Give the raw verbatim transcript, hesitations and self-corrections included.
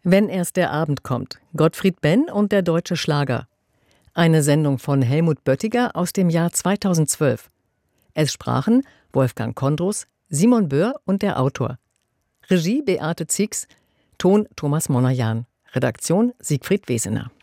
Wenn erst der Abend kommt. Gottfried Benn und der deutsche Schlager. Eine Sendung von Helmut Böttiger aus dem Jahr zweitausendzwölf. Es sprachen Wolfgang Kondrus, Simon Böhr und der Autor. Regie Beate Zix, Ton Thomas Monajan, Redaktion Siegfried Wesener.